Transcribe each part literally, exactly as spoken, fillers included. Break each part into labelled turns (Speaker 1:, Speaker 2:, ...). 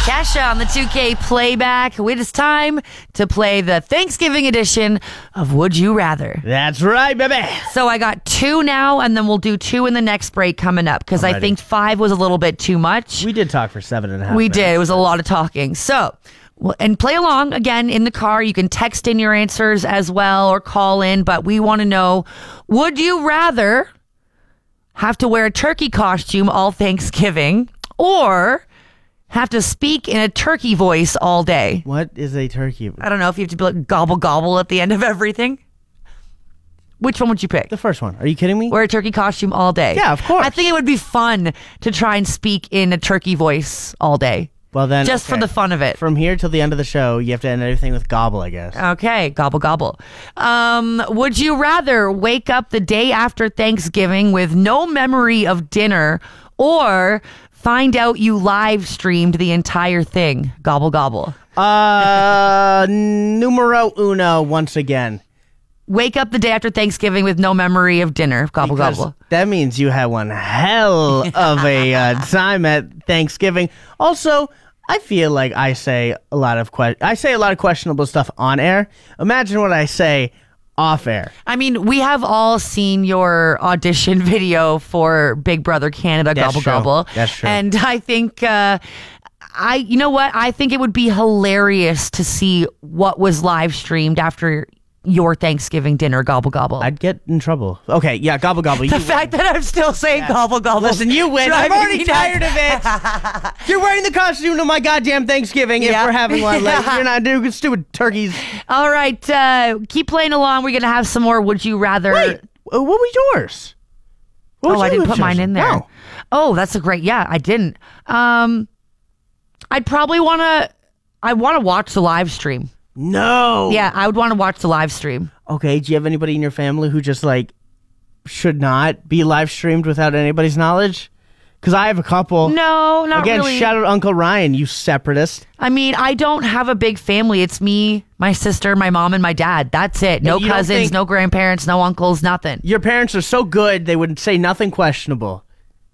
Speaker 1: Kesha on the two K playback. It is time to play the Thanksgiving edition of Would You Rather.
Speaker 2: That's right, baby.
Speaker 1: So I got two now, and then we'll do two in the next break coming up because I think five was a little bit too much.
Speaker 2: We did talk for seven and a half
Speaker 1: We
Speaker 2: minutes.
Speaker 1: did. It was a lot of talking. So, well, and play along again in the car. You can text in your answers as well or call in, but we want to know, would you rather have to wear a turkey costume all Thanksgiving or have to speak in a turkey voice all day?
Speaker 2: What is a turkey?
Speaker 1: I don't know if you have to be like gobble gobble at the end of everything. Which one would you pick?
Speaker 2: The first one. Are you kidding me?
Speaker 1: Wear a turkey costume all day.
Speaker 2: Yeah, of course.
Speaker 1: I think it would be fun to try and speak in a turkey voice all day.
Speaker 2: Well then,
Speaker 1: Just
Speaker 2: okay.
Speaker 1: for the fun of it.
Speaker 2: From here till the end of the show, you have to end everything with gobble, I guess.
Speaker 1: Okay, gobble gobble. Um, would you rather wake up the day after Thanksgiving with no memory of dinner or find out you live streamed the entire thing? Gobble gobble.
Speaker 2: Uh, numero uno once again.
Speaker 1: Wake up the day after Thanksgiving with no memory of dinner. Gobble
Speaker 2: Because
Speaker 1: gobble.
Speaker 2: that means you had one hell of a uh, time at Thanksgiving. Also, I feel like I say a lot of que- I say a lot of questionable stuff on air. Imagine what I say off air.
Speaker 1: I mean, we have all seen your audition video for Big Brother Canada.
Speaker 2: That's
Speaker 1: Gobble
Speaker 2: true.
Speaker 1: gobble.
Speaker 2: That's true.
Speaker 1: And I think, uh, I, you know what? I think it would be hilarious to see what was live streamed after your Thanksgiving dinner. Gobble gobble.
Speaker 2: I'd get in trouble. Okay, yeah, gobble gobble.
Speaker 1: the
Speaker 2: You
Speaker 1: fact that I'm still saying gobble gobble.
Speaker 2: Listen, you win. I'm
Speaker 1: driving
Speaker 2: already
Speaker 1: me
Speaker 2: tired
Speaker 1: nuts.
Speaker 2: of it. You're wearing the costume to my goddamn Thanksgiving if
Speaker 1: Yeah.
Speaker 2: we're having one. Like, you're not doing stupid turkeys.
Speaker 1: All right, uh, keep playing along. We're gonna have some more. Would you rather?
Speaker 2: Wait, uh, what was yours? What
Speaker 1: Oh,
Speaker 2: would
Speaker 1: I
Speaker 2: you
Speaker 1: didn't
Speaker 2: have
Speaker 1: put mine
Speaker 2: chosen?
Speaker 1: in there.
Speaker 2: No.
Speaker 1: Oh, that's a great. Yeah, I didn't. Um, I'd probably want to. I want to watch the live stream.
Speaker 2: No.
Speaker 1: Yeah, I would want to watch the live stream.
Speaker 2: Okay, do you have anybody in your family who just like should not be live streamed without anybody's knowledge? Because I have a couple.
Speaker 1: No, not
Speaker 2: Again,
Speaker 1: really.
Speaker 2: shout out Uncle Ryan, you separatist.
Speaker 1: I mean, I don't have a big family. It's me, my sister, my mom, and my dad. That's it. No
Speaker 2: you don't
Speaker 1: cousins,
Speaker 2: think-
Speaker 1: no grandparents, no uncles, nothing.
Speaker 2: Your parents are so good they would say nothing questionable.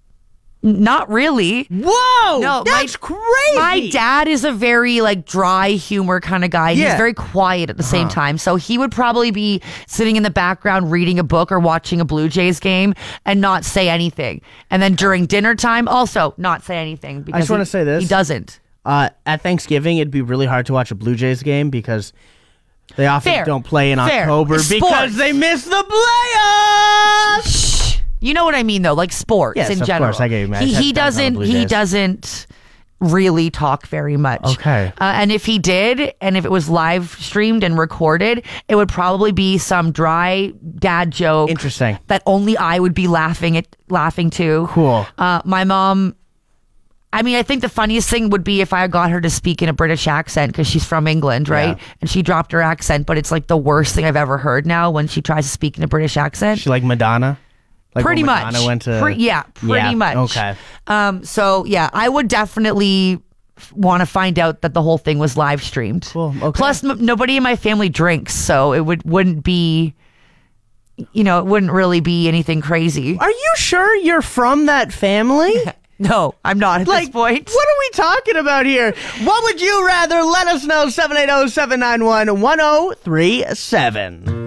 Speaker 1: Not really.
Speaker 2: Whoa!
Speaker 1: No,
Speaker 2: that's
Speaker 1: my-
Speaker 2: crazy.
Speaker 1: My dad is a very like dry humor kind of guy.
Speaker 2: Yeah.
Speaker 1: He's very quiet at the same time. So he would probably be sitting in the background reading a book or watching a Blue Jays game and not say anything. And then during dinner time, also not say anything. Because
Speaker 2: just wanna
Speaker 1: he-
Speaker 2: say this.
Speaker 1: He doesn't.
Speaker 2: Uh, at Thanksgiving, it'd be really hard to watch a Blue Jays game because they often
Speaker 1: Fair.
Speaker 2: don't play in
Speaker 1: Fair.
Speaker 2: October
Speaker 1: Sports.
Speaker 2: because they miss the playoffs.
Speaker 1: Shh. You know what I mean, though, like sports
Speaker 2: Yes,
Speaker 1: in
Speaker 2: of
Speaker 1: general.
Speaker 2: course, I get you, man. I
Speaker 1: He,
Speaker 2: just
Speaker 1: he
Speaker 2: had friends on the
Speaker 1: doesn't.
Speaker 2: Blue
Speaker 1: He
Speaker 2: Jays.
Speaker 1: doesn't really talk very much.
Speaker 2: Okay.
Speaker 1: Uh, and if he did, and if it was live streamed and recorded, it would probably be some dry dad joke.
Speaker 2: Interesting.
Speaker 1: That only I would be laughing at, laughing to.
Speaker 2: Cool.
Speaker 1: Uh, my mom. I mean, I think the funniest thing would be if I got her to speak in a British accent because she's from England, right?
Speaker 2: Yeah.
Speaker 1: And she dropped her accent, but it's like the worst thing I've ever heard now when she tries to speak in a British accent.
Speaker 2: She like Madonna? Like
Speaker 1: Pretty
Speaker 2: when
Speaker 1: much.
Speaker 2: Madonna went to...
Speaker 1: Pre- yeah, pretty
Speaker 2: Yeah,
Speaker 1: much.
Speaker 2: okay.
Speaker 1: Um, so yeah, I would definitely want to find out that the whole thing was live streamed.
Speaker 2: Cool, okay.
Speaker 1: Plus, m- nobody in my family drinks, so it would wouldn't be, you know, it wouldn't really be anything crazy.
Speaker 2: Are you sure you're from that family?
Speaker 1: No, I'm not at
Speaker 2: Like,
Speaker 1: this point.
Speaker 2: what are we talking about here? What would you rather? Let us know. seven eight zero, seven nine one, one zero three seven.